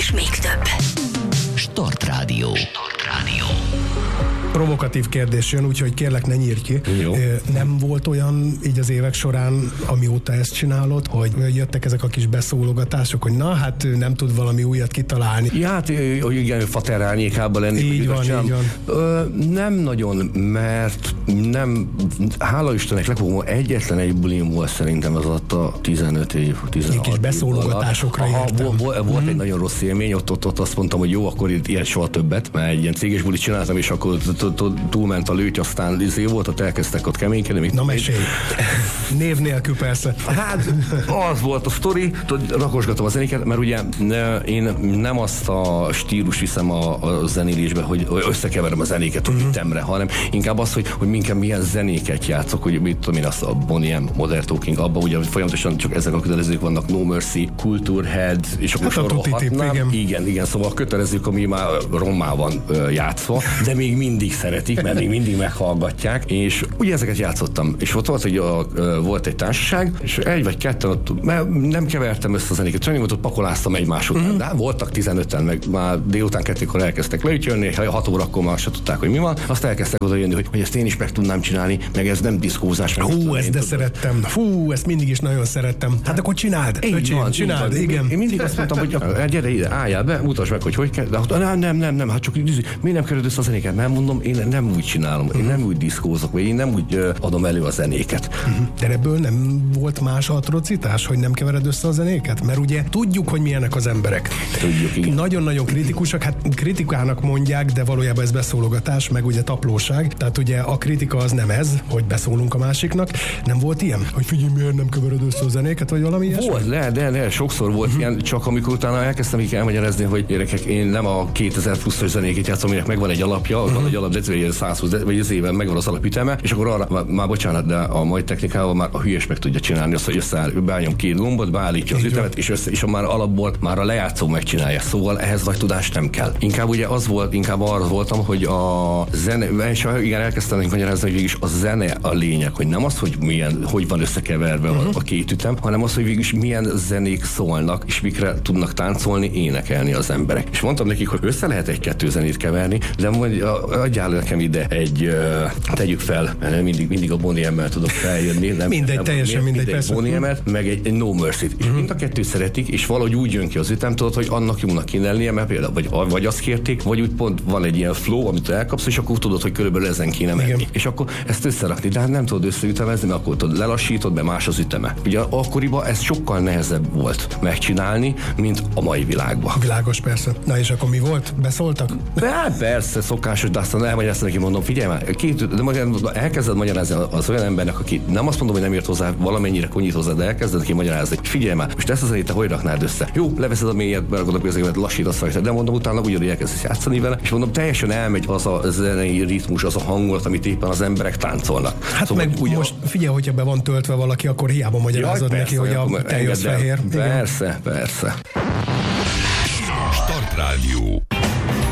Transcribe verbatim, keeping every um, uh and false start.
és még több. Start Rádió. Start Rádió. Provokatív kérdés jön, úgyhogy kérlek, ne nyírj ki. Jó. Nem volt olyan így az évek során, amióta ezt csinálod, hogy jöttek ezek a kis beszólogatások, hogy na, hát nem tud valami újat kitalálni. Ja, hát, hogy igen, fater árnyékában lenni. Így van, így van. Ö, nem nagyon, mert nem, hála Istennek, legfogom, egyetlen egy bulim volt szerintem az alatt a tizenöt év, tizenhat kis beszólogatásokra Aha, értem. Volt, volt mm. egy nagyon rossz élmény, ott, ott, ott azt mondtam, hogy jó, akkor itt ilyen soha többet, mert egy ilyen céges bulit csináltam, és akkor túlment a lőty, aztán izé volt, ott elkezdtek ott keménykedni. Na mesélj. Név nélkül persze. Hát az volt a sztori, rakosgatom a zenéket, mert ugye ne, én nem azt a stílus viszem a, a zenélésbe, hogy összekeverem a zenéket, hogy uh-huh. ütemre, hanem inkább az, hogy, hogy minket milyen zenéket játszok, hogy mit tudom én, azt a Bonnie M, Modern Talking, abban ugye folyamatosan csak ezek a kötelezők vannak, No Mercy, Culture Head, és akkor hát sorolhatnám. Igen. igen, igen, szóval a kötelezők, ami már rommá van ö, játszva, de még mindig szeretik, mert még mindig meghallgatják, és ugye ezeket játszottam, és ott volt, hogy a, ö, volt egy társaság, és egy vagy ketten ott, mert nem kevertem össze a zenéket, csak ott pakoláztam egymás után, uh-huh. de voltak tizenöten, meg már délután kettőkor elkezdtek leütjönni, hat órakor már se tudták, hogy mi van, azt elkezdtek oda jönni, hogy, hogy ezt én is meg tudnám csinálni, meg ez nem diszkózás. Hú, ezt de szerettem. Fú, ezt mindig is nagyon szerettem. Hát akkor csináld, öcsém, csináld, igen. Én mindig azt mondtam, hogy gyere ide, álljál be, mutasd meg, hogy hogy kell, de nem, nem, nem, nem, hát csak mi nem kerül össze a zenéket, mert mondom, én nem úgy csinálom, én nem úgy diszkózok, vagy én nem úgy uh, adom elő a zenéket. De ebből nem volt más atrocitás, hogy nem kevered össze a zenéket? Mert ugye tudjuk, hogy milyenek az emberek. Tudjuk, igen. Nagyon-nagyon kritikusak, hát kritikának mondják, de valójában ez beszólogatás, meg ugye taplóság. Tehát ugye a kritika az nem ez, hogy beszólunk a másiknak. Nem volt ilyen? Hogy figyelj, miért nem kevered össze a zenéket, vagy valami ilyesmi? Volt, de, de, de, sokszor volt uh-huh. ilyen, csak amikor utána elkezdtem így elmagyarázni, hogy gyerekek, én nem a kétezer pluszos zenéket játszom, aminek megvan egy alapja, uh-huh. van egy alap, de száz húsz, vagy az éven megvan az alapüteme, és akkor arra, már bocsánat, de a mai technikával már a hülyes meg tudja csinálni azt, hogy összeáll, beálljon két gombot, beállítja az ütemet, és, össze, és már alapból már a lejátszó megcsinálja. Szóval ehhez nagy tudás nem kell. Inkább ugye az volt, inkább arra voltam, hogy a zene, és igen, elkezdtem magyarázni, hogy végülis a zene a lényeg, hogy nem az, hogy milyen, hogy van összekeverve uh-huh. a, a két ütem, hanem az, hogy végülis milyen zenék szólnak, és mikre tudnak táncolni, énekelni az emberek. És mondtam nekik, hogy össze lehet egy-kettő zenét keverni, de mondja, adjál nekem ide egy, uh, tegyük fel, mert mindig, mindig a Bonnie M-mel tudok feljönni. Nem, mindegy, nem, teljesen mindegy, mindegy persze. Bonnie M-et, meg egy, egy No Mercy-t. És uh-huh. mind a kettőt szeretik, és valahogy úgy jön ki az ütem, tudod, hogy annak jónak kéne lennie, mert például vagy, vagy azt kérték, vagy úgy pont van egy ilyen flow, amit elkapsz, és akkor tudod, hogy körülbelül ezen kéne menni. Igen. És akkor ezt összerakni, de hát nem tudod összeütemezni, mert akkor tudod, lelassítod, be más az üteme. Ugye akkoriban ez sokkal nehezebb volt megcsinálni, mint a mai világban. Világos, persze. Na és akkor mi volt? Beszóltak? De persze, szokásos, de aztán elmagyaráztam neki, mondom, figyelj már, két, de magyar, elkezded magyarázni az olyan embernek, aki nem azt mondom, hogy nem ért hozzá, valamennyire konyít hozzá, de elkezded neki magyarázni. Figyelj már, most ezt az zenét te hogy raknád össze? Jó, leveszed a mélyet, berakod a közéket, lassítasz rajta, de mondom, utána ugyanúgy elkezdesz játszani vele, és mondom, teljesen elmegy az a zenei ritmus, az a hangulat, amit éppen az emberek táncolnak. Hát szóval, meg ugye, most figyelj, hogyha be van töltve valaki, akkor hiába magyarázod ja, neki, hogy a tej az fehér. Persze, persze. Start Rádió.